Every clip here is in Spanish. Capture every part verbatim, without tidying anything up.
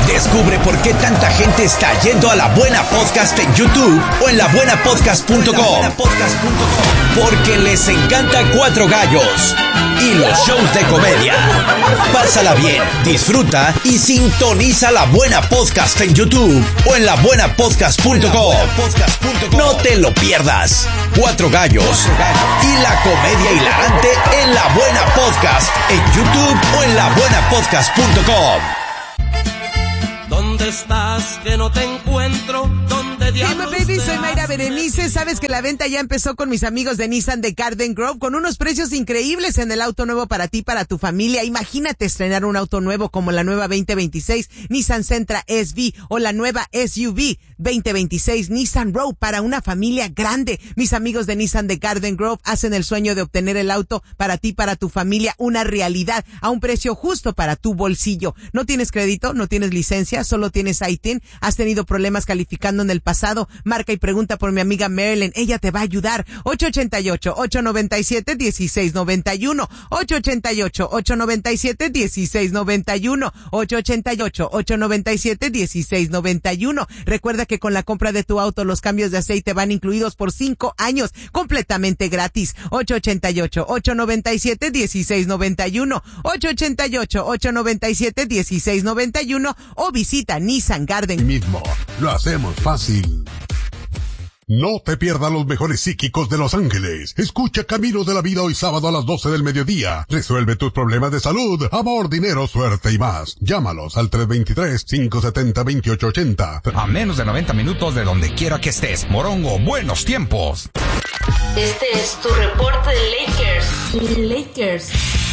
Descubre por qué tanta gente está yendo a La Buena Podcast en YouTube o en la buena podcast punto com. Porque les encanta Cuatro Gallos y los shows de comedia. Pásala bien, disfruta y sintoniza La Buena Podcast en YouTube o en la buena podcast punto com. No te lo pierdas. Cuatro Gallos y la comedia hilarante en La Buena Podcast en YouTube o en la buena podcast punto com. ¿Dónde estás? Que no te encuentro. ¿Dónde diablos Hey, baby, te soy Mayra has Berenice. metido? Sabes que la venta ya empezó con mis amigos de Nissan de Garden Grove con unos precios increíbles en el auto nuevo para ti, para tu familia. Imagínate estrenar un auto nuevo como la nueva veinte veintiséis Nissan Sentra S V o la nueva S U V veinte veintiséis Nissan Rogue para una familia grande. Mis amigos de Nissan de Garden Grove hacen el sueño de obtener el auto para ti, para tu familia, una realidad a un precio justo para tu bolsillo. ¿No tienes crédito? ¿No tienes licencia? ¿Solo tienes I T I N? ¿Has tenido problemas calificando en el pasado? Marca y pregunta por mi amiga Marilyn. Ella te va a ayudar. ocho ocho ocho, ocho nueve siete, uno seis nueve uno. ocho ocho ocho, ocho nueve siete, uno seis nueve uno. ocho ocho ocho, ocho nueve siete, uno seis nueve uno. Recuerda que con la compra de tu auto los cambios de aceite van incluidos por cinco años, completamente gratis. ocho ocho ocho, ocho nueve siete, uno seis nueve uno. ocho ocho ocho, ocho nueve siete, uno seis nueve uno o visita Nissan Garden. Mismo, lo hacemos fácil. No te pierdas los mejores psíquicos de Los Ángeles. Escucha Caminos de la Vida hoy sábado a las doce del mediodía. Resuelve tus problemas de salud, amor, dinero, suerte y más. Llámalos al tres dos tres, cinco siete cero, dos ocho ocho cero. A menos de noventa minutos de donde quiera que estés. Morongo, buenos tiempos. Este es tu reporte de Lakers. Lakers.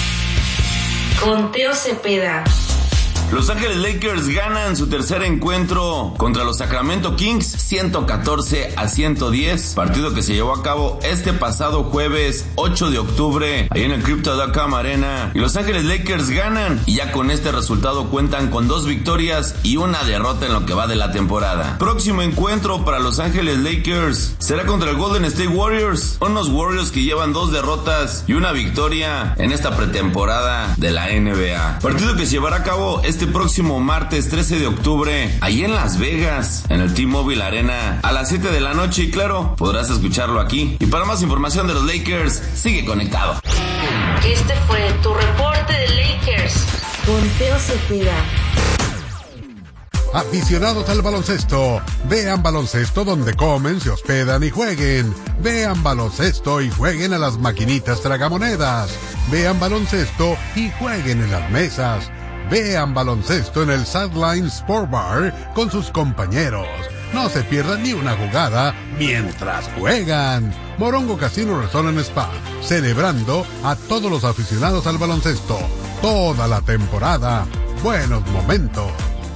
Con Teo Cepeda. Los Ángeles Lakers ganan su tercer encuentro contra los Sacramento Kings ciento catorce a ciento diez, partido que se llevó a cabo este pasado jueves ocho de octubre ahí en el Crypto punto com Arena, y Los Ángeles Lakers ganan y ya con este resultado cuentan con dos victorias y una derrota en lo que va de la temporada. Próximo encuentro para Los Ángeles Lakers será contra el Golden State Warriors, unos Warriors que llevan dos derrotas y una victoria en esta pretemporada de la N B A, partido que se llevará a cabo este Este próximo martes trece de octubre, ahí en Las Vegas, en el T-Mobile Arena, a las siete de la noche, y claro, podrás escucharlo aquí. Y para más información de los Lakers, sigue conectado. Este fue tu reporte de Lakers. Con Teo Cepeda. Aficionados al baloncesto, vean baloncesto donde comen, se hospedan y jueguen. Vean baloncesto y jueguen a las maquinitas tragamonedas. Vean baloncesto y jueguen en las mesas. Vean baloncesto en el Sideline Sport Bar con sus compañeros. No se pierdan ni una jugada mientras juegan. Morongo Casino Resort and Spa, celebrando a todos los aficionados al baloncesto. Toda la temporada. Buenos momentos.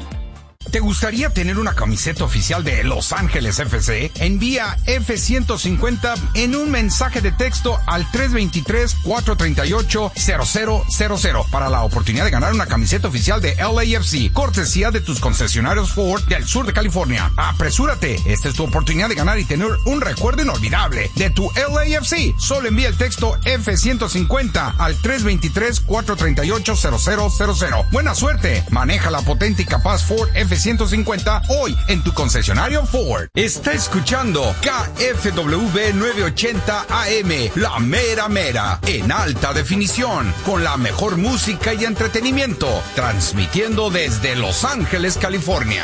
¿Te gustaría tener una camiseta oficial de Los Ángeles F C? Envía F ciento cincuenta en un mensaje de texto al tres dos tres, cuatro tres ocho, cero cero cero cero para la oportunidad de ganar una camiseta oficial de L A F C, cortesía de tus concesionarios Ford del sur de California. ¡Apresúrate! Esta es tu oportunidad de ganar y tener un recuerdo inolvidable de tu L A F C. Solo envía el texto F ciento cincuenta al tres dos tres, cuatro tres ocho, cero cero cero cero. ¡Buena suerte! Maneja la potente y capaz Ford F ciento cincuenta hoy en tu concesionario Ford. Está escuchando K F W novecientos ochenta A M, la mera mera, en alta definición, con la mejor música y entretenimiento, transmitiendo desde Los Ángeles, California.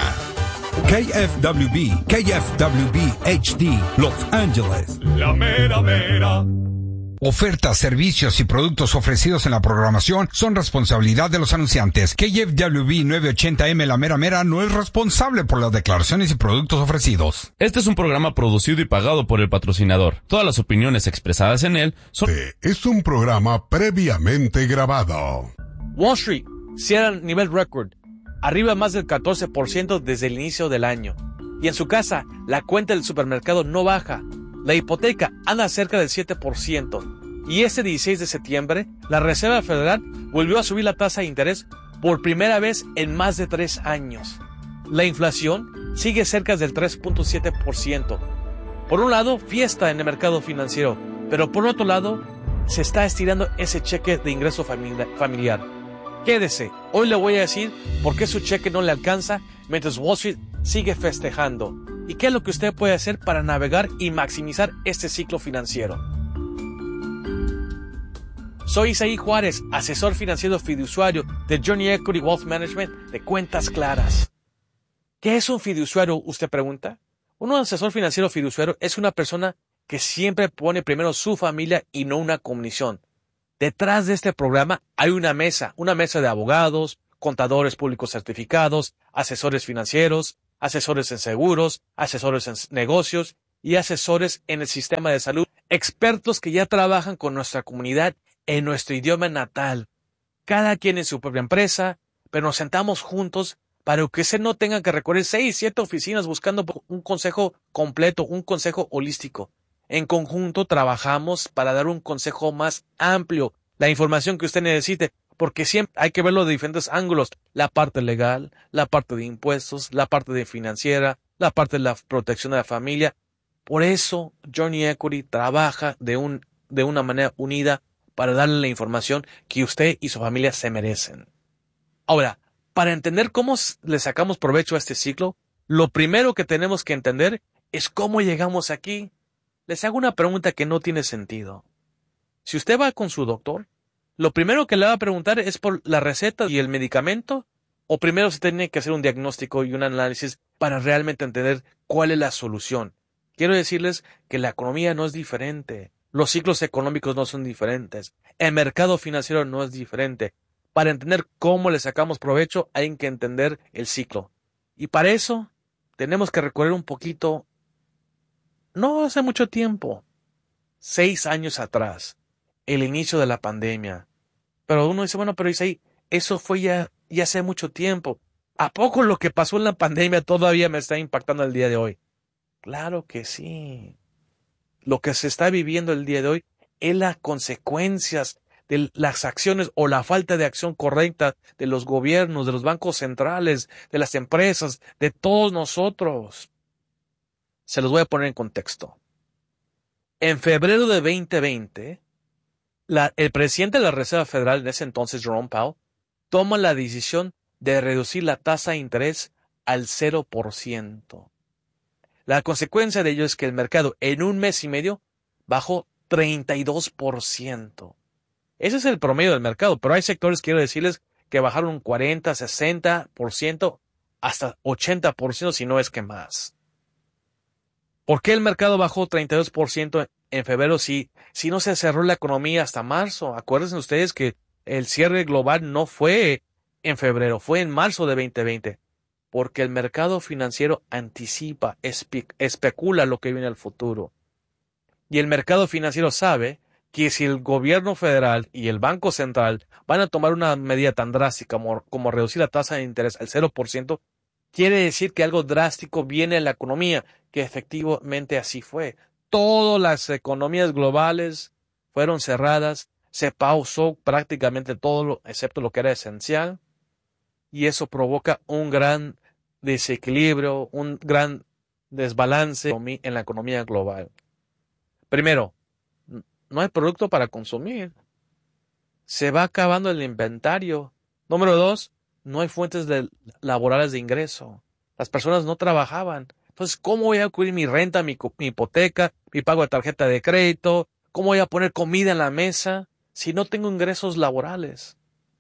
K F W B, K F W B H D, Los Ángeles. La mera mera. Ofertas, servicios y productos ofrecidos en la programación son responsabilidad de los anunciantes. K F W B novecientos ochenta A M La Mera Mera no es responsable por las declaraciones y productos ofrecidos. Este es un programa producido y pagado por el patrocinador. Todas las opiniones expresadas en él son... Es un programa previamente grabado. Wall Street cierra nivel récord, arriba más del catorce por ciento desde el inicio del año. Y en su casa, la cuenta del supermercado no baja. La hipoteca anda cerca del siete por ciento. Y este dieciséis de septiembre, la Reserva Federal volvió a subir la tasa de interés por primera vez en más de tres años. La inflación sigue cerca del tres punto siete por ciento. Por un lado, fiesta en el mercado financiero, pero por otro lado, se está estirando ese cheque de ingreso familiar. Quédese, hoy le voy a decir por qué su cheque no le alcanza mientras Wall Street sigue festejando y qué es lo que usted puede hacer para navegar y maximizar este ciclo financiero. Soy Isaí Juárez, asesor financiero fiduciario de Journey Equity Wealth Management de Cuentas Claras. ¿Qué es un fiduciario? Usted pregunta. Un asesor financiero fiduciario es una persona que siempre pone primero su familia y no una comisión. Detrás de este programa hay una mesa, una mesa de abogados, contadores públicos certificados, asesores financieros, asesores en seguros, asesores en negocios y asesores en el sistema de salud, expertos que ya trabajan con nuestra comunidad en nuestro idioma natal, cada quien en su propia empresa, pero nos sentamos juntos para que usted no tenga que recorrer seis, siete oficinas buscando un consejo completo, un consejo holístico. En conjunto trabajamos para dar un consejo más amplio, la información que usted necesite, porque siempre hay que verlo de diferentes ángulos, la parte legal, la parte de impuestos, la parte de financiera, la parte de la protección de la familia. Por eso Journey Equity trabaja de, un, de una manera unida para darle la información que usted y su familia se merecen. Ahora, para entender cómo le sacamos provecho a este ciclo, lo primero que tenemos que entender es cómo llegamos aquí. Les hago una pregunta que no tiene sentido. Si usted va con su doctor, lo primero que le va a preguntar es por la receta y el medicamento, o primero se tiene que hacer un diagnóstico y un análisis para realmente entender cuál es la solución. Quiero decirles que la economía no es diferente. Los ciclos económicos no son diferentes. El mercado financiero no es diferente. Para entender cómo le sacamos provecho, hay que entender el ciclo. Y para eso, tenemos que recorrer un poquito, no hace mucho tiempo, seis años atrás, el inicio de la pandemia. Pero uno dice, bueno, pero dice, eso fue ya, ya hace mucho tiempo. ¿A poco lo que pasó en la pandemia todavía me está impactando el día de hoy? Claro que sí. Lo que se está viviendo el día de hoy es las consecuencias de las acciones o la falta de acción correcta de los gobiernos, de los bancos centrales, de las empresas, de todos nosotros. Se los voy a poner en contexto. En febrero de veinte veinte, la, el presidente de la Reserva Federal en ese entonces, Jerome Powell, toma la decisión de reducir la tasa de interés al cero por ciento. La consecuencia de ello es que el mercado en un mes y medio bajó treinta y dos por ciento. Ese es el promedio del mercado, pero hay sectores, quiero decirles, que bajaron un cuarenta, sesenta por ciento, hasta ochenta por ciento, si no es que más. ¿Por qué el mercado bajó treinta y dos por ciento en febrero si, si no se cerró la economía hasta marzo? Acuérdense ustedes que el cierre global no fue en febrero, fue en marzo de veinte veinte. Porque el mercado financiero anticipa, espe- especula lo que viene al futuro. Y el mercado financiero sabe que si el gobierno federal y el Banco Central van a tomar una medida tan drástica como, como reducir la tasa de interés al cero por ciento, quiere decir que algo drástico viene en la economía, que efectivamente así fue. Todas las economías globales fueron cerradas, se pausó prácticamente todo, lo, excepto lo que era esencial, y eso provoca un gran desequilibrio, un gran desbalance en la economía global. Primero, no hay producto para consumir. Se va acabando el inventario. Número dos, no hay fuentes de, laborales de ingreso. Las personas no trabajaban. Entonces, ¿cómo voy a cubrir mi renta, mi, mi hipoteca, mi pago de tarjeta de crédito? ¿Cómo voy a poner comida en la mesa si no tengo ingresos laborales?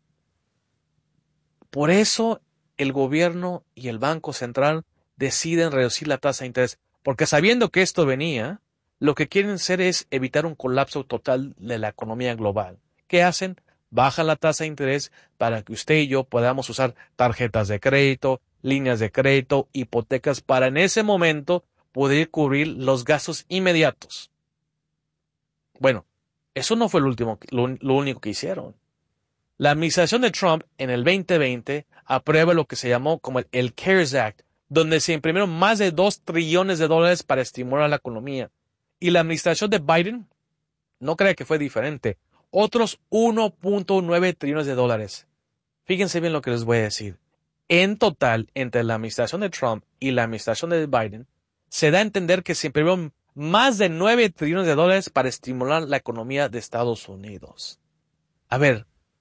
Por eso el gobierno y el Banco Central deciden reducir la tasa de interés, porque sabiendo que esto venía, lo que quieren hacer es evitar un colapso total de la economía global. ¿Qué hacen? Bajan la tasa de interés para que usted y yo podamos usar tarjetas de crédito, líneas de crédito, hipotecas, para en ese momento poder cubrir los gastos inmediatos. Bueno, eso no fue lo último, lo, lo único que hicieron. La administración de Trump en el veinte veinte aprueba lo que se llamó como el, el CARES Act, donde se imprimieron más de dos trillones de dólares para estimular la economía. Y la administración de Biden, no crea que fue diferente, otros uno punto nueve trillones de dólares. Fíjense bien lo que les voy a decir. En total, entre la administración de Trump y la administración de Biden, se da a entender que se imprimieron más de nueve trillones de dólares para estimular la economía de Estados Unidos. A ver,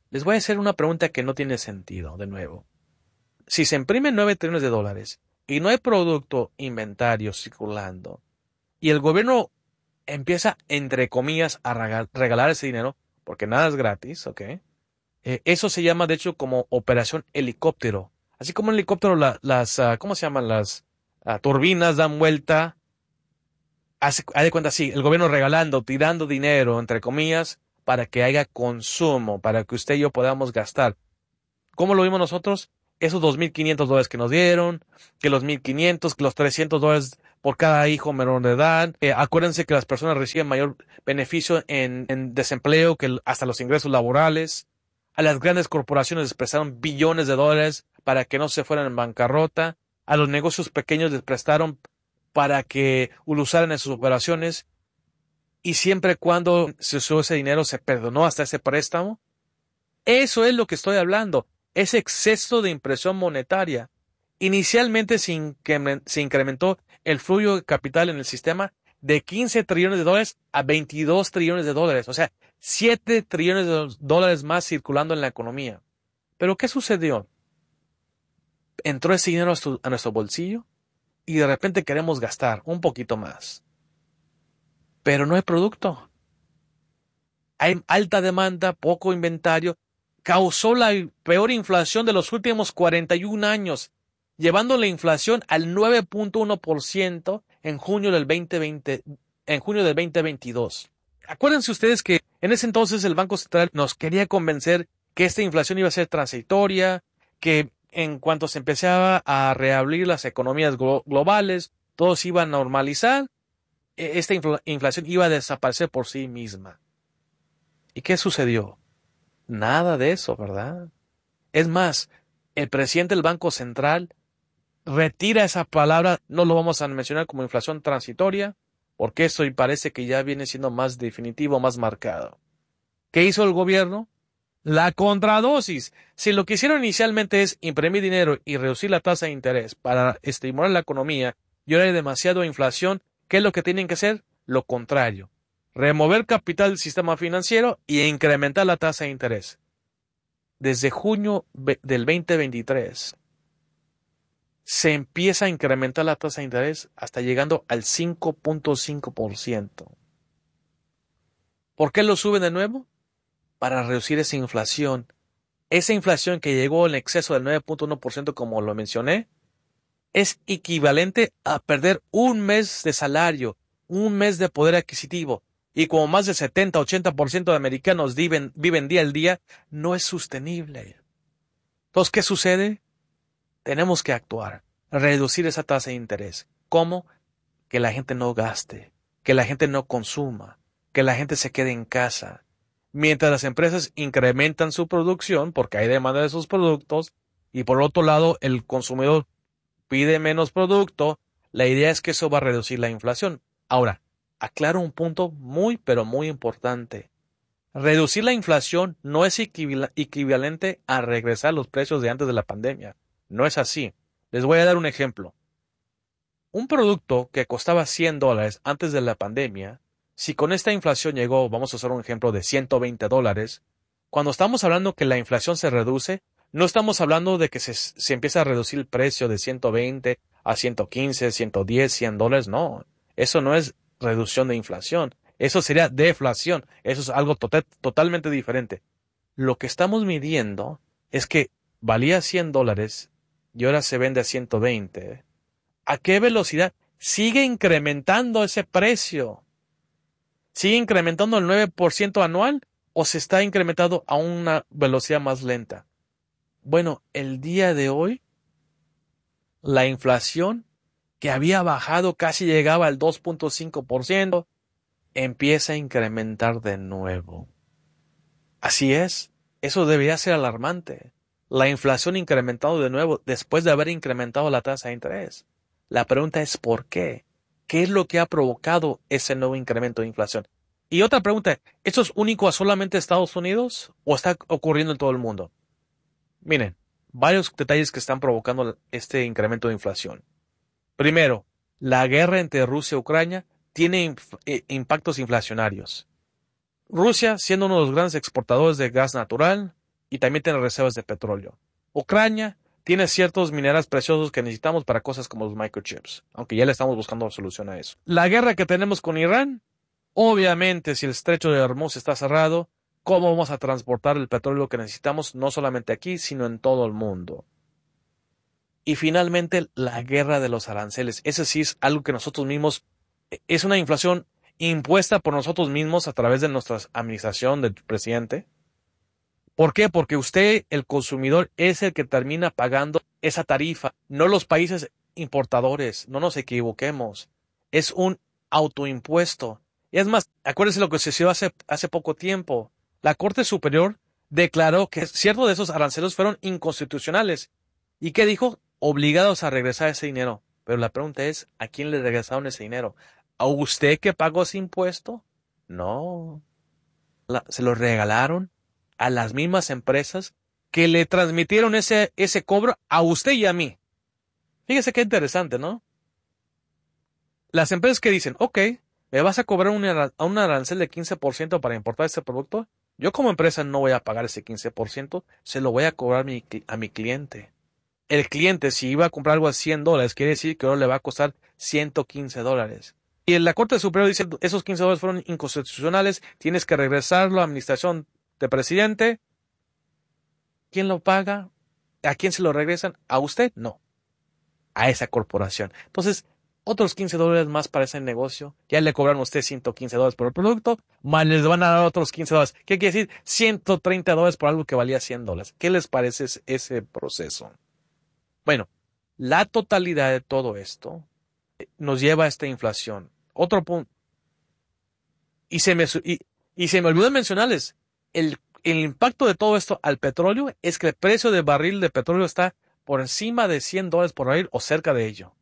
Les voy a hacer una pregunta que no tiene sentido, de nuevo. Si se imprimen nueve trillones de dólares y no hay producto, inventario circulando, y el gobierno empieza, entre comillas, a regalar ese dinero, porque nada es gratis, ¿ok? Eh, eso se llama, de hecho, como operación helicóptero. Así como en helicóptero, la, las, uh, ¿cómo se llaman? Las uh, turbinas dan vuelta. Hace, haz de cuenta, sí, el gobierno regalando, tirando dinero, entre comillas, para que haya consumo, para que usted y yo podamos gastar. ¿Cómo lo vimos nosotros? Esos dos mil quinientos dólares que nos dieron, que los mil quinientos, que los trescientos dólares por cada hijo menor de edad. Eh, acuérdense que las personas reciben mayor beneficio en, en desempleo que hasta los ingresos laborales. A las grandes corporaciones les prestaron billones de dólares para que no se fueran en bancarrota. A los negocios pequeños les prestaron para que lo usaran en sus operaciones. Y siempre cuando se usó ese dinero se perdonó hasta ese préstamo. Eso es lo que estoy hablando. Ese exceso de impresión monetaria. Inicialmente se, incre- se incrementó el flujo de capital en el sistema de quince trillones de dólares a veintidós trillones de dólares. O sea, siete trillones de dólares más circulando en la economía. ¿Pero qué sucedió? Entró ese dinero a, su, a nuestro bolsillo y de repente queremos gastar un poquito más. Pero no hay producto. Hay alta demanda, poco inventario. Causó la peor inflación de los últimos cuarenta y un años, llevando la inflación al nueve punto uno por ciento en junio del veinte veinte, en junio del veinte veintidós. Acuérdense ustedes que en ese entonces el Banco Central nos quería convencer que esta inflación iba a ser transitoria, que en cuanto se empezaba a reabrir las economías glo- globales, todo se iba a normalizar, esta infl- inflación iba a desaparecer por sí misma. ¿Y qué sucedió? Nada de eso, ¿verdad? Es más, el presidente del Banco Central retira esa palabra, no lo vamos a mencionar como inflación transitoria, porque eso y parece que ya viene siendo más definitivo, más marcado. ¿Qué hizo el gobierno? La contradosis. Si lo que hicieron inicialmente es imprimir dinero y reducir la tasa de interés para estimular la economía y ahora hay demasiada inflación, ¿qué es lo que tienen que hacer? Lo contrario. Remover capital del sistema financiero y incrementar la tasa de interés. Desde junio del veinte veintitrés se empieza a incrementar la tasa de interés hasta llegando al cinco punto cinco por ciento. ¿Por qué lo suben de nuevo? Para reducir esa inflación. Esa inflación que llegó en exceso del nueve punto uno por ciento, como lo mencioné, es equivalente a perder un mes de salario, un mes de poder adquisitivo. Y como más del setenta a ochenta por ciento de americanos viven, viven día al día, no es sostenible. Entonces, ¿qué sucede? Tenemos que actuar, reducir esa tasa de interés. ¿Cómo? Que la gente no gaste, que la gente no consuma, que la gente se quede en casa. Mientras las empresas incrementan su producción, porque hay demanda de sus productos, y por otro lado el consumidor pide menos producto, la idea es que eso va a reducir la inflación. Ahora, aclaro un punto muy, pero muy importante. Reducir la inflación no es equival- equivalente a regresar los precios de antes de la pandemia. No es así. Les voy a dar un ejemplo. Un producto que costaba cien dólares antes de la pandemia, si con esta inflación llegó, vamos a usar un ejemplo de ciento veinte dólares, cuando estamos hablando que la inflación se reduce, no estamos hablando de que se, se empieza a reducir el precio de ciento veinte a ciento quince, ciento diez, cien dólares. No, eso no es reducción de inflación. Eso sería deflación. Eso es algo total, totalmente diferente. Lo que estamos midiendo es que valía cien dólares y ahora se vende a ciento veinte. ¿A qué velocidad sigue incrementando ese precio? ¿Sigue incrementando el nueve por ciento anual o se está incrementando a una velocidad más lenta? Bueno, el día de hoy, la inflación, que había bajado, casi llegaba al dos punto cinco por ciento, empieza a incrementar de nuevo. Así es, eso debería ser alarmante. La inflación incrementado de nuevo después de haber incrementado la tasa de interés. La pregunta es ¿por qué? ¿Qué es lo que ha provocado ese nuevo incremento de inflación? Y otra pregunta, ¿esto es único a solamente Estados Unidos o está ocurriendo en todo el mundo? Miren, varios detalles que están provocando este incremento de inflación. Primero, la guerra entre Rusia y Ucrania tiene inf- eh, impactos inflacionarios. Rusia, siendo uno de los grandes exportadores de gas natural, y también tiene reservas de petróleo. Ucrania tiene ciertos minerales preciosos que necesitamos para cosas como los microchips, aunque ya le estamos buscando solución a eso. La guerra que tenemos con Irán, obviamente si el estrecho de Hormuz está cerrado, ¿cómo vamos a transportar el petróleo que necesitamos no solamente aquí, sino en todo el mundo? Y finalmente, la guerra de los aranceles. Ese sí es algo que nosotros mismos, es una inflación impuesta por nosotros mismos a través de nuestra administración del presidente. ¿Por qué? Porque usted, el consumidor, es el que termina pagando esa tarifa, no los países importadores. No nos equivoquemos. Es un autoimpuesto. Y es más, acuérdense lo que sucedió hace, hace poco tiempo. La Corte Superior declaró que ciertos de esos aranceles fueron inconstitucionales. ¿Y qué dijo? Obligados a regresar ese dinero. Pero la pregunta es, ¿a quién le regresaron ese dinero? ¿A usted que pagó ese impuesto? No. La, se lo regalaron a las mismas empresas que le transmitieron ese, ese cobro a usted y a mí. Fíjese qué interesante, ¿no? Las empresas que dicen, ok, ¿me vas a cobrar un, un arancel de quince por ciento para importar este producto? Yo como empresa no voy a pagar ese quince por ciento, se lo voy a cobrar mi, a mi cliente. El cliente, si iba a comprar algo a cien dólares, quiere decir que ahora le va a costar ciento quince dólares. Y en la Corte Superior dice, esos quince dólares fueron inconstitucionales, tienes que regresarlo a la administración de presidente. ¿Quién lo paga? ¿A quién se lo regresan? ¿A usted? No. A esa corporación. Entonces, otros quince dólares más para ese negocio. Ya le cobraron a usted ciento quince dólares por el producto, más les van a dar otros quince dólares. ¿Qué quiere decir? ciento treinta dólares por algo que valía cien dólares. ¿Qué les parece ese proceso? Bueno, la totalidad de todo esto nos lleva a esta inflación. Otro punto. Y se me, y, y se me olvidó mencionarles, el, el impacto de todo esto al petróleo es que el precio del barril de petróleo está por encima de cien dólares por barril o cerca de ello.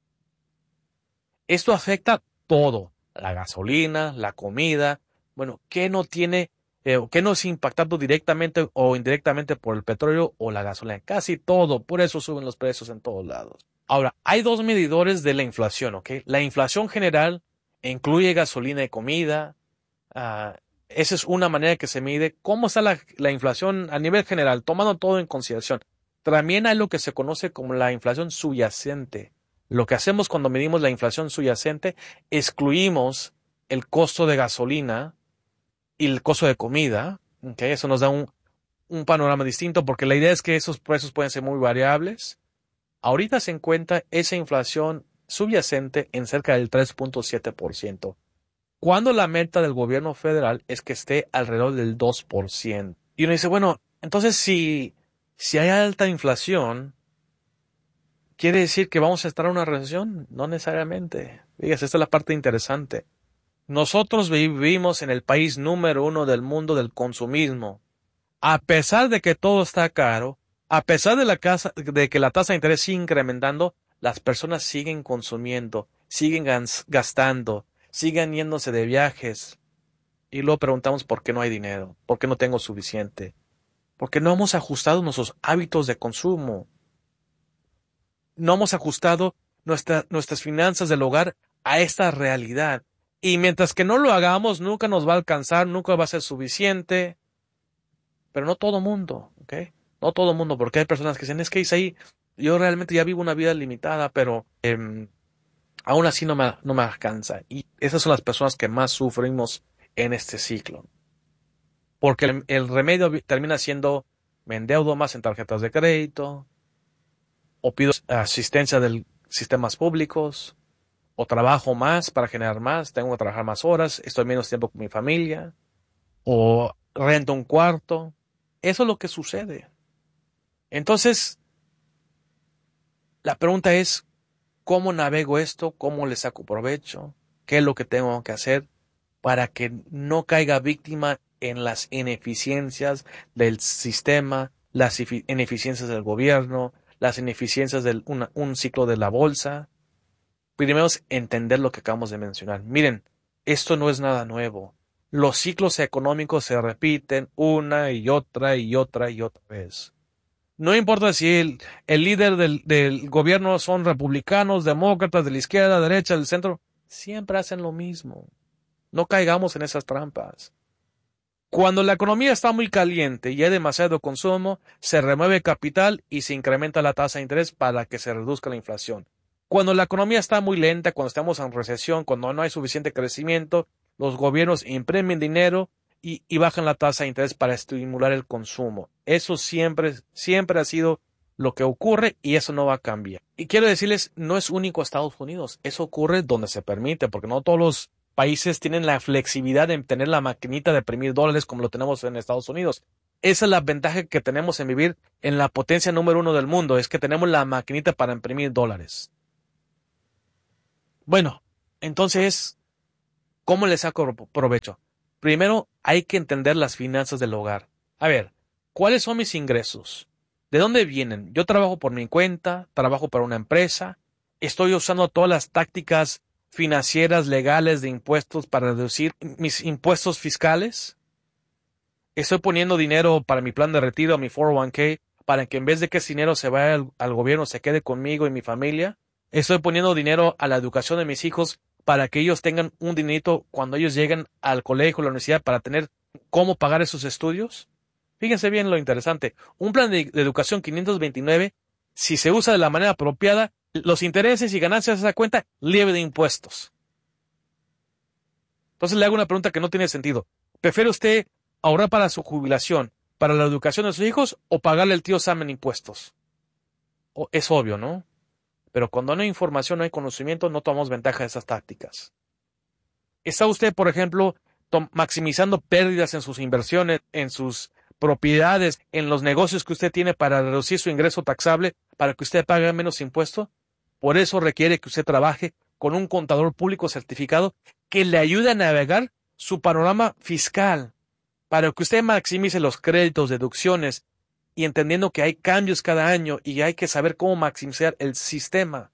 Esto afecta todo, la gasolina, la comida, bueno, ¿qué no tiene, eh, qué no es impactado directamente o indirectamente por el petróleo o la gasolina? Casi todo, por eso suben los precios en todos lados. Ahora, hay dos medidores de la inflación, ¿ok? La inflación general incluye gasolina y comida, uh, esa es una manera que se mide cómo está la, la inflación a nivel general, tomando todo en consideración. También hay lo que se conoce como la inflación subyacente. Lo que hacemos cuando medimos la inflación subyacente, excluimos el costo de gasolina y el costo de comida. ¿Okay? Eso nos da un, un panorama distinto porque la idea es que esos precios pueden ser muy variables. Ahorita se encuentra esa inflación subyacente en cerca del tres punto siete por ciento. Cuando la meta del gobierno federal es que esté alrededor del dos por ciento. Y uno dice, bueno, entonces si, si hay alta inflación, ¿quiere decir que vamos a estar en una recesión? No necesariamente. Fíjese, esta es la parte interesante. Nosotros vivimos en el país número uno del mundo del consumismo. A pesar de que todo está caro, a pesar de, la casa, de que la tasa de interés sigue incrementando, las personas siguen consumiendo, siguen gastando, siguen yéndose de viajes. Y luego preguntamos por qué no hay dinero, por qué no tengo suficiente. Porque no hemos ajustado nuestros hábitos de consumo. No hemos ajustado nuestra, nuestras finanzas del hogar a esta realidad. Y mientras que no lo hagamos, nunca nos va a alcanzar, nunca va a ser suficiente. Pero no todo mundo, ¿ok? No todo mundo, porque hay personas que dicen, es que Isaí, yo realmente ya vivo una vida limitada, pero eh, aún así no me, no me alcanza. Y esas son las personas que más sufrimos en este ciclo. Porque el, el remedio termina siendo, me endeudo más en tarjetas de crédito, o pido asistencia de sistemas públicos, o trabajo más para generar más, tengo que trabajar más horas, estoy menos tiempo con mi familia, o rento un cuarto. Eso es lo que sucede. Entonces, la pregunta es, ¿cómo navego esto? ¿Cómo le saco provecho? ¿Qué es lo que tengo que hacer para que no caiga víctima en las ineficiencias del sistema, las ineficiencias del gobierno, las ineficiencias de un, un ciclo de la bolsa? Primero es entender lo que acabamos de mencionar. Miren, esto no es nada nuevo. Los ciclos económicos se repiten una y otra y otra y otra vez. No importa si el, el líder del, del gobierno son republicanos, demócratas, de la izquierda, derecha, del centro, siempre hacen lo mismo. No caigamos en esas trampas. Cuando la economía está muy caliente y hay demasiado consumo, se remueve capital y se incrementa la tasa de interés para que se reduzca la inflación. Cuando la economía está muy lenta, cuando estamos en recesión, cuando no hay suficiente crecimiento, los gobiernos imprimen dinero y, y bajan la tasa de interés para estimular el consumo. Eso siempre, siempre ha sido lo que ocurre y eso no va a cambiar. Y quiero decirles, no es único a Estados Unidos. Eso ocurre donde se permite, porque no todos los países tienen la flexibilidad de tener la maquinita de imprimir dólares como lo tenemos en Estados Unidos. Esa es la ventaja que tenemos en vivir en la potencia número uno del mundo, es que tenemos la maquinita para imprimir dólares. Bueno, entonces, ¿cómo le saco provecho? Primero, hay que entender las finanzas del hogar. A ver, ¿cuáles son mis ingresos? ¿De dónde vienen? Yo trabajo por mi cuenta, trabajo para una empresa, estoy usando todas las tácticas financieras legales de impuestos para reducir mis impuestos fiscales. Estoy poniendo dinero para mi plan de retiro, mi cuatro oh uno k, para que en vez de que ese dinero se vaya al, al gobierno, se quede conmigo y mi familia. Estoy poniendo dinero a la educación de mis hijos para que ellos tengan un dinerito cuando ellos lleguen al colegio o la universidad para tener cómo pagar esos estudios. Fíjense bien lo interesante. Un plan de, de educación quinientos veintinueve, si se usa de la manera apropiada, los intereses y ganancias de esa cuenta libre de impuestos. Entonces le hago una pregunta que no tiene sentido. ¿Prefiere usted ahorrar para su jubilación, para la educación de sus hijos o pagarle al tío Sam en impuestos? O, es obvio, ¿no? Pero cuando no hay información, no hay conocimiento, no tomamos ventaja de esas tácticas. ¿Está usted, por ejemplo, maximizando pérdidas en sus inversiones, en sus propiedades, en los negocios que usted tiene para reducir su ingreso taxable, para que usted pague menos impuesto? Por eso requiere que usted trabaje con un contador público certificado que le ayude a navegar su panorama fiscal, para que usted maximice los créditos, deducciones, y entendiendo que hay cambios cada año y hay que saber cómo maximizar el sistema.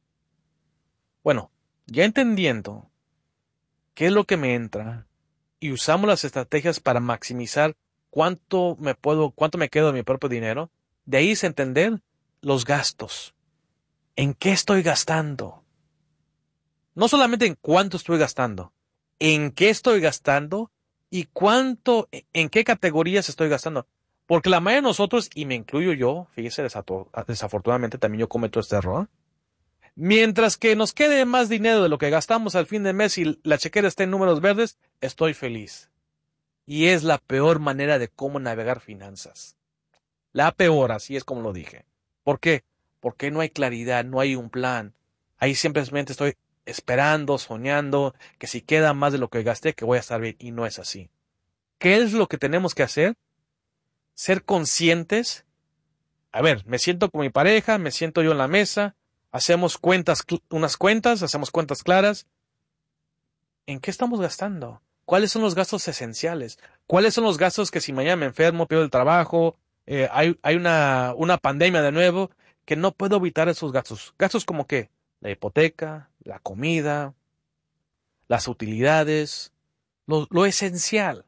Bueno, ya entendiendo qué es lo que me entra y usamos las estrategias para maximizar cuánto me puedo, cuánto me quedo de mi propio dinero, de ahí es entender los gastos. ¿En qué estoy gastando? No solamente en cuánto estoy gastando, en qué estoy gastando y cuánto, en qué categorías estoy gastando. Porque la mayoría de nosotros, y me incluyo yo, fíjese, desafortunadamente también yo cometo este error, mientras que nos quede más dinero de lo que gastamos al fin de mes y la chequera esté en números verdes, estoy feliz. Y es la peor manera de cómo navegar finanzas. La peor, así es como lo dije. ¿Por qué? Porque no hay claridad, no hay un plan. Ahí simplemente estoy esperando, soñando, que si queda más de lo que gasté, que voy a estar bien. Y no es así. ¿Qué es lo que tenemos que hacer? Ser conscientes. A ver, me siento con mi pareja, me siento yo en la mesa, hacemos cuentas, unas cuentas, hacemos cuentas claras. ¿En qué estamos gastando? ¿Cuáles son los gastos esenciales? ¿Cuáles son los gastos que si mañana me enfermo, pierdo el trabajo, eh, hay, hay una, una pandemia de nuevo, que no puedo evitar esos gastos? ¿Gastos como qué? La hipoteca, la comida, las utilidades, lo, lo esencial.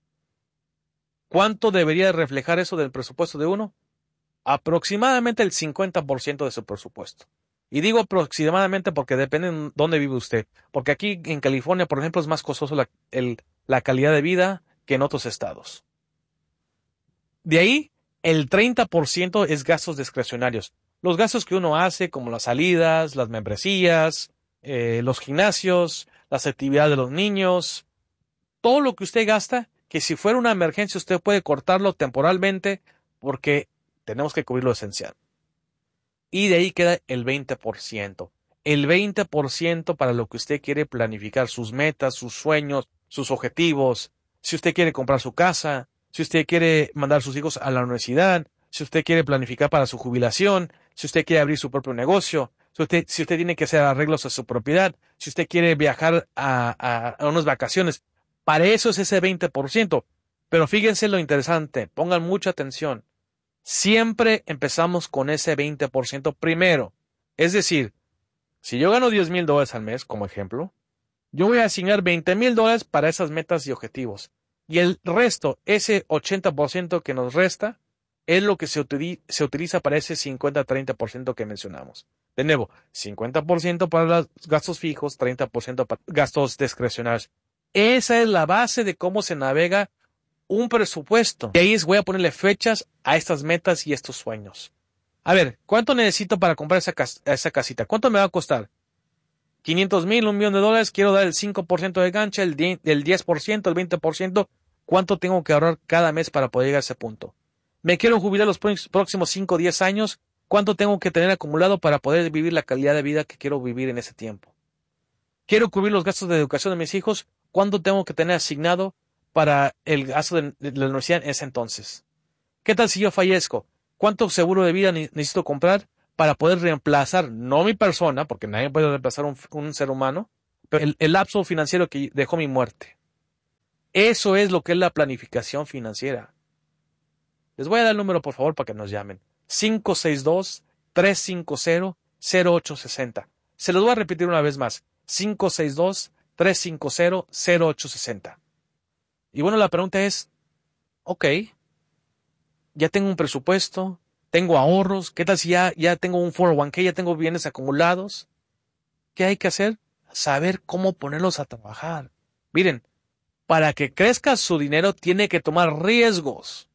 ¿Cuánto debería reflejar eso del presupuesto de uno? Aproximadamente el cincuenta por ciento de su presupuesto. Y digo aproximadamente porque depende de dónde vive usted. Porque aquí en California, por ejemplo, es más costoso la, el, la calidad de vida que en otros estados. De ahí, el treinta por ciento es gastos discrecionarios. Los gastos que uno hace, como las salidas, las membresías, eh, los gimnasios, las actividades de los niños, todo lo que usted gasta, que si fuera una emergencia usted puede cortarlo temporalmente porque tenemos que cubrir lo esencial. Y de ahí queda el veinte por ciento. El veinte por ciento para lo que usted quiere planificar, sus metas, sus sueños, sus objetivos. Si usted quiere comprar su casa, si usted quiere mandar a sus hijos a la universidad, si usted quiere planificar para su jubilación, si usted quiere abrir su propio negocio, si usted, si usted tiene que hacer arreglos a su propiedad, si usted quiere viajar a, a, a unas vacaciones. Para eso es ese veinte por ciento. Pero fíjense lo interesante, pongan mucha atención. Siempre empezamos con ese veinte por ciento primero. Es decir, si yo gano diez mil dólares al mes, como ejemplo, yo voy a asignar veinte mil dólares para esas metas y objetivos. Y el resto, ese ochenta por ciento que nos resta, es lo que se, utiliza, se utiliza para ese cincuenta a treinta por ciento que mencionamos. De nuevo, cincuenta por ciento para los gastos fijos, treinta por ciento para gastos discrecionales. Esa es la base de cómo se navega un presupuesto. Y ahí es, voy a ponerle fechas a estas metas y estos sueños. A ver, ¿cuánto necesito para comprar esa, cas- esa casita? ¿Cuánto me va a costar? quinientos mil, un millón de dólares, quiero dar el cinco por ciento de gancho, el, die- el diez por ciento, el veinte por ciento. ¿Cuánto tengo que ahorrar cada mes para poder llegar a ese punto? Me quiero jubilar los pro- próximos cinco o diez años. ¿Cuánto tengo que tener acumulado para poder vivir la calidad de vida que quiero vivir en ese tiempo? Quiero cubrir los gastos de educación de mis hijos. ¿Cuánto tengo que tener asignado para el gasto de, de la universidad en ese entonces? ¿Qué tal si yo fallezco? ¿Cuánto seguro de vida ne- necesito comprar para poder reemplazar, no mi persona, porque nadie puede reemplazar un, un ser humano, pero el, el lapso financiero que dejó mi muerte? Eso es lo que es la planificación financiera. Les voy a dar el número, por favor, para que nos llamen. cinco seis dos, tres cinco cero, cero ocho seis cero. Se los voy a repetir una vez más. cinco seis dos, tres cinco cero, cero ocho seis cero. Y bueno, la pregunta es, ok, ya tengo un presupuesto, tengo ahorros, ¿qué tal si ya, ya tengo un cuatro oh uno k, ya tengo bienes acumulados? ¿Qué hay que hacer? Saber cómo ponerlos a trabajar. Miren, para que crezca su dinero tiene que tomar riesgos.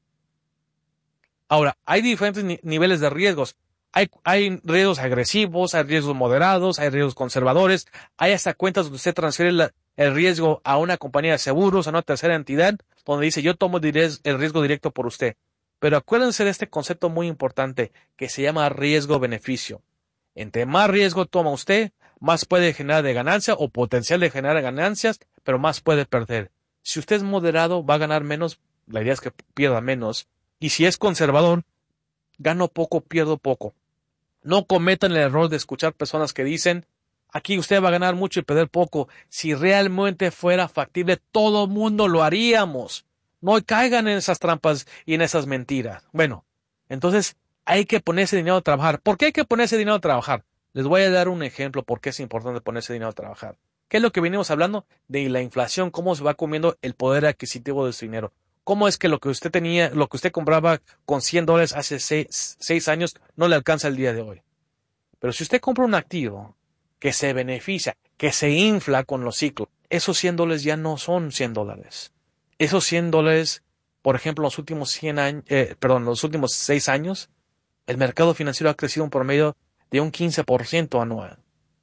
Ahora, hay diferentes ni- niveles de riesgos. Hay, hay riesgos agresivos, hay riesgos moderados, hay riesgos conservadores, hay hasta cuentas donde usted transfiere la- el riesgo a una compañía de seguros, a una tercera entidad, donde dice yo tomo direz- el riesgo directo por usted. Pero acuérdense de este concepto muy importante que se llama riesgo-beneficio. Entre más riesgo toma usted, más puede generar de ganancia o potencial de generar ganancias, pero más puede perder. Si usted es moderado, va a ganar menos, la idea es que pierda menos. Y si es conservador, gano poco, pierdo poco. No cometan el error de escuchar personas que dicen, aquí usted va a ganar mucho y perder poco. Si realmente fuera factible, todo mundo lo haríamos. No caigan en esas trampas y en esas mentiras. Bueno, entonces hay que poner ese dinero a trabajar. ¿Por qué hay que poner ese dinero a trabajar? Les voy a dar un ejemplo por qué es importante poner ese dinero a trabajar. ¿Qué es lo que venimos hablando? De la inflación, cómo se va comiendo el poder adquisitivo de su dinero. ¿Cómo es que lo que usted tenía, lo que usted compraba con cien dólares hace seis, seis años no le alcanza el día de hoy? Pero si usted compra un activo que se beneficia, que se infla con los ciclos, esos cien dólares ya no son cien dólares. Esos cien dólares, por ejemplo, en los últimos cien años, eh, perdón, los últimos seis años, el mercado financiero ha crecido un promedio de un quince por ciento anual.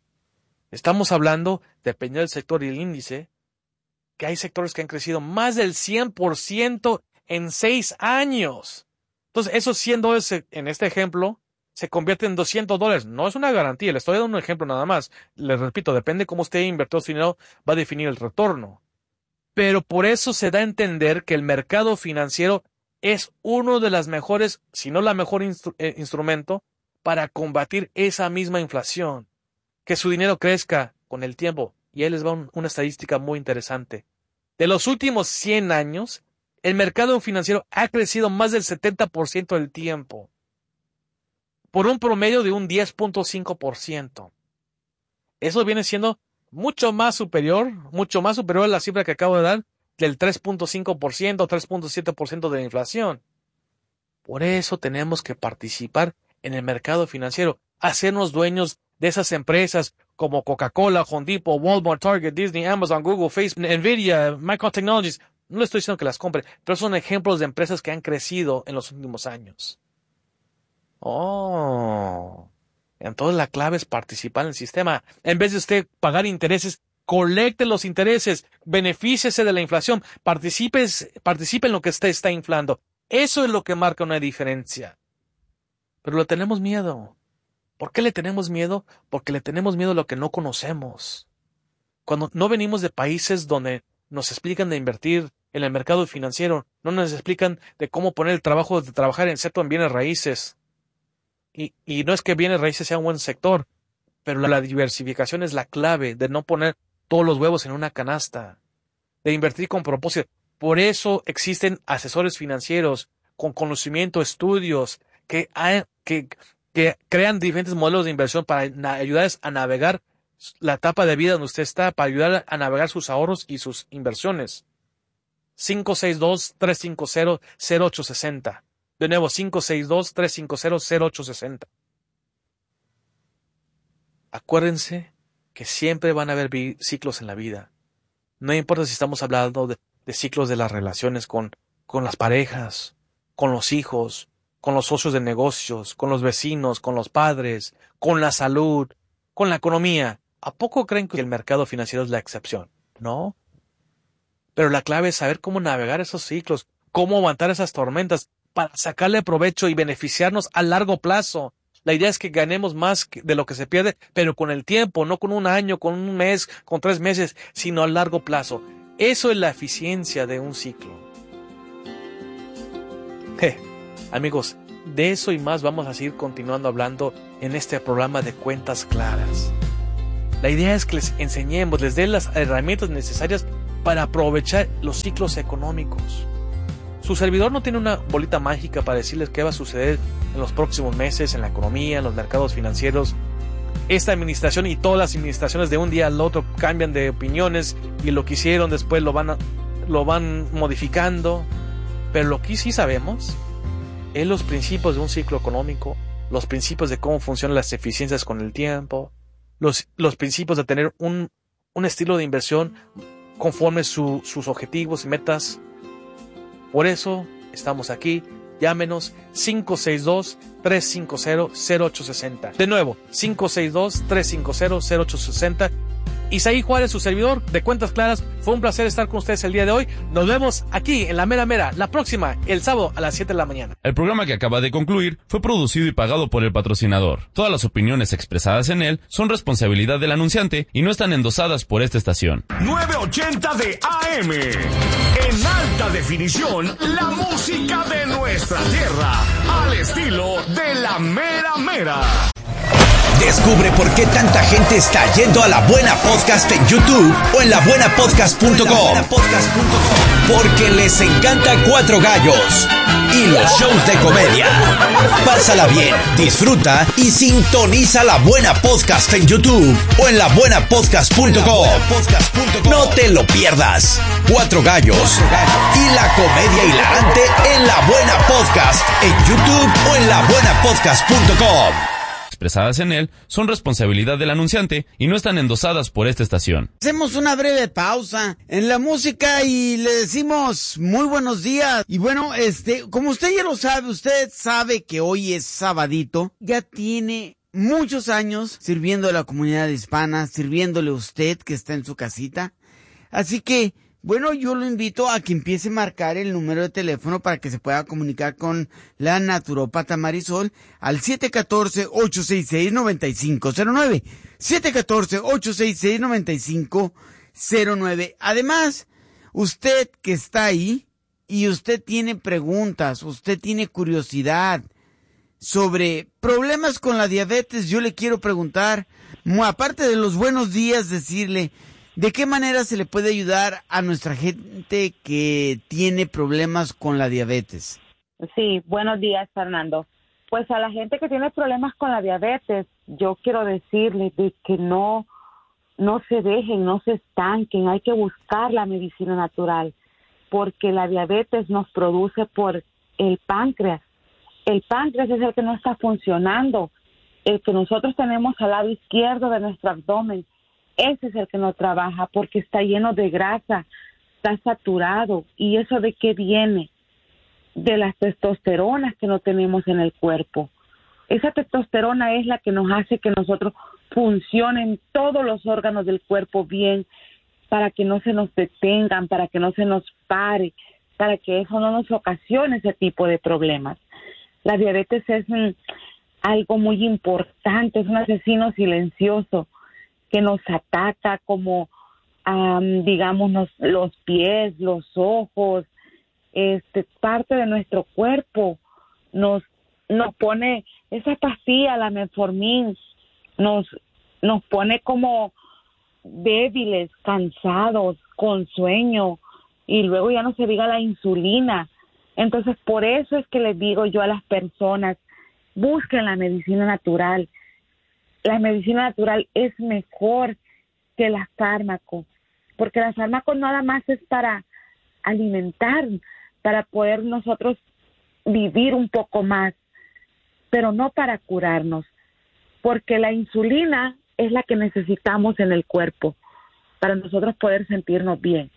Estamos hablando, dependiendo del sector y el índice, que hay sectores que han crecido más del cien por ciento en seis años. Entonces, esos cien dólares en este ejemplo se convierten en doscientos dólares. No es una garantía, le estoy dando un ejemplo nada más. Les repito, depende cómo usted invirtió su dinero, va a definir el retorno. Pero por eso se da a entender que el mercado financiero es uno de las mejores, si no la mejor instru- eh, instrumento para combatir esa misma inflación. Que su dinero crezca con el tiempo. Y ahí les va un, una estadística muy interesante. De los últimos cien años, el mercado financiero ha crecido más del setenta por ciento del tiempo, por un promedio de un diez punto cinco por ciento. Eso viene siendo mucho más superior, mucho más superior a la cifra que acabo de dar, del tres punto cinco por ciento, tres punto siete por ciento de la inflación. Por eso tenemos que participar en el mercado financiero, hacernos dueños de esas empresas como Coca-Cola, Home Depot, Walmart, Target, Disney, Amazon, Google, Facebook, Nvidia, Micron Technologies. No le estoy diciendo que las compre, pero son ejemplos de empresas que han crecido en los últimos años. Oh, entonces la clave es participar en el sistema. En vez de usted pagar intereses, colecte los intereses, benefíciese de la inflación, participe, participe en lo que usted está inflando. Eso es lo que marca una diferencia. Pero le tenemos miedo. ¿Por qué le tenemos miedo? Porque le tenemos miedo a lo que no conocemos. Cuando no venimos de países donde nos explican de invertir en el mercado financiero, no nos explican de cómo poner el trabajo de trabajar excepto en bienes raíces. Y, y no es que bienes raíces sea un buen sector, pero la, la diversificación es la clave de no poner todos los huevos en una canasta, de invertir con propósito. Por eso existen asesores financieros con conocimiento, estudios, que, hay, que, que crean diferentes modelos de inversión para na- ayudarles a navegar la etapa de vida donde usted está, para ayudar a navegar sus ahorros y sus inversiones. cinco seis dos, tres cinco cero, cero ocho seis cero. De nuevo, cinco seis dos, tres cinco cero, cero ocho seis cero. Acuérdense que siempre van a haber vi- ciclos en la vida. No importa si estamos hablando de, de ciclos de las relaciones con, con las parejas, con los hijos, con los socios de negocios, con los vecinos, con los padres, con la salud, con la economía. ¿A poco creen que el mercado financiero es la excepción? No. Pero la clave es saber cómo navegar esos ciclos, cómo aguantar esas tormentas para sacarle provecho y beneficiarnos a largo plazo. La idea es que ganemos más de lo que se pierde, pero con el tiempo, no con un año, con un mes, con tres meses, sino a largo plazo. Eso es la eficiencia de un ciclo. Je, amigos, de eso y más vamos a seguir continuando hablando en este programa de Cuentas Claras. La idea es que les enseñemos, les den las herramientas necesarias para aprovechar los ciclos económicos. Su servidor no tiene una bolita mágica para decirles qué va a suceder en los próximos meses en la economía, en los mercados financieros. Esta administración y todas las administraciones de un día al otro cambian de opiniones y lo que hicieron después lo van, a, lo van modificando. Pero lo que sí sabemos es los principios de un ciclo económico, los principios de cómo funcionan las eficiencias con el tiempo, los, los principios de tener un, un estilo de inversión conforme su, sus objetivos y metas. Por eso estamos aquí. Llámenos cinco seis dos, tres cinco cero, cero ocho seis cero. De nuevo, cinco seis dos, tres cinco cero, cero ocho seis cero. Isaí Juárez, su servidor de Cuentas Claras. Fue un placer estar con ustedes el día de hoy. Nos vemos aquí en La Mera Mera, la próxima, el sábado a las siete de la mañana. El programa que acaba de concluir fue producido y pagado por el patrocinador. Todas las opiniones expresadas en él son responsabilidad del anunciante y no están endosadas por esta estación. nueve ochenta de A M. En alta definición, la música de nuestra tierra, al estilo de La Mera Mera. Descubre por qué tanta gente está yendo a La Buena Podcast en YouTube o en la buena podcast punto com. Porque les encanta Cuatro Gallos y los shows de comedia. Pásala bien, disfruta y sintoniza La Buena Podcast en YouTube o en la buena podcast punto com. No te lo pierdas. Cuatro Gallos y la comedia hilarante en La Buena Podcast en YouTube o en la buena podcast punto com. Expresadas en él son responsabilidad del anunciante y no están endosadas por esta estación. Hacemos una breve pausa en la música y le decimos muy buenos días. Y bueno, este, como usted ya lo sabe, usted sabe que hoy es sabadito, ya tiene muchos años sirviendo a la comunidad hispana, sirviéndole a usted que está en su casita. Así que, bueno, yo lo invito a que empiece a marcar el número de teléfono para que se pueda comunicar con la naturópata Marisol al siete uno cuatro, ocho seis seis, nueve cinco cero nueve. siete uno cuatro, ocho seis seis, nueve cinco cero nueve. Además, usted que está ahí y usted tiene preguntas, usted tiene curiosidad sobre problemas con la diabetes, yo le quiero preguntar, aparte de los buenos días, decirle, ¿de qué manera se le puede ayudar a nuestra gente que tiene problemas con la diabetes? Sí, buenos días, Fernando. Pues a la gente que tiene problemas con la diabetes, yo quiero decirles de que no, no se dejen, no se estanquen, hay que buscar la medicina natural, porque la diabetes nos produce por el páncreas. El páncreas es el que no está funcionando, el que nosotros tenemos al lado izquierdo de nuestro abdomen. Ese es el que no trabaja porque está lleno de grasa, está saturado. ¿Y eso de qué viene? De las testosteronas que no tenemos en el cuerpo. Esa testosterona es la que nos hace que nosotros funcionen todos los órganos del cuerpo bien, para que no se nos detengan, para que no se nos pare, para que eso no nos ocasione ese tipo de problemas. La diabetes es mm, algo muy importante, es un asesino silencioso que nos ataca como, um, digamos, nos, los pies, los ojos, este, parte de nuestro cuerpo. Nos, nos pone esa pastilla, la metformin, nos, nos pone como débiles, cansados, con sueño, y luego ya no se diga la insulina. Entonces, por eso es que les digo yo a las personas, busquen la medicina natural. La medicina natural es mejor que la fármaco, porque la fármaco nada más es para alimentar, para poder nosotros vivir un poco más, pero no para curarnos, porque la insulina es la que necesitamos en el cuerpo para nosotros poder sentirnos bien.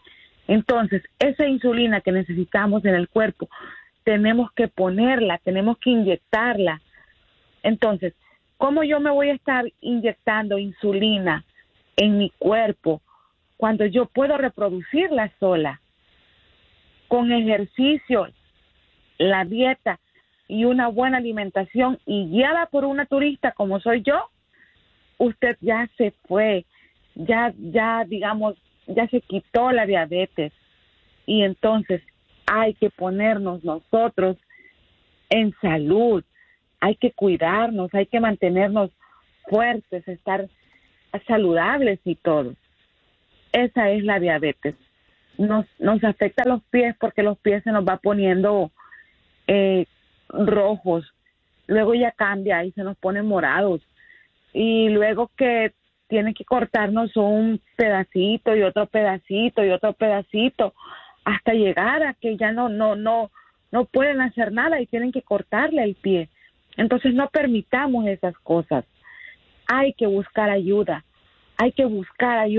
Entonces, esa insulina que necesitamos en el cuerpo, tenemos que ponerla, tenemos que inyectarla. Entonces, ¿cómo yo me voy a estar inyectando insulina en mi cuerpo cuando yo puedo reproducirla sola? Con ejercicio, la dieta y una buena alimentación y guiada por una turista como soy yo, usted ya se fue, ya, ya digamos, ya se quitó la diabetes. Y entonces hay que ponernos nosotros en salud, hay que cuidarnos, hay que mantenernos fuertes, estar saludables y todo. Esa es la diabetes. Nos, nos afecta a los pies porque los pies se nos va poniendo eh, rojos, luego ya cambia y se nos ponen morados, y luego que tienen que cortarnos un pedacito y otro pedacito y otro pedacito hasta llegar a que ya no no no no pueden hacer nada y tienen que cortarle el pie. Entonces no permitamos esas cosas. Hay que buscar ayuda, hay que buscar ayuda.